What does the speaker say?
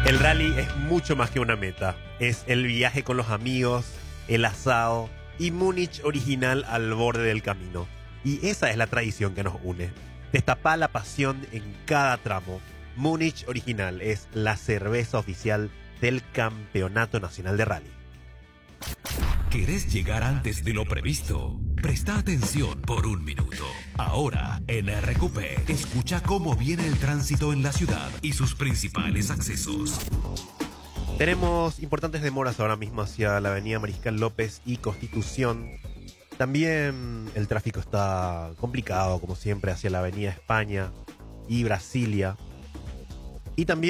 El rally es mucho más que una meta. Es el viaje con los amigos, el asado y Múnich original al borde del camino. Y esa es la tradición que nos une. Destapa la pasión en cada tramo. Múnich original es la cerveza oficial del Campeonato Nacional de Rally. ¿Querés llegar antes de lo previsto? Presta atención por un minuto. Ahora, en RQP, escucha cómo viene el tránsito en la ciudad y sus principales accesos. Tenemos importantes demoras ahora mismo hacia la avenida Mariscal López y Constitución. También el tráfico está complicado, como siempre, hacia la avenida España y Brasilia. Y también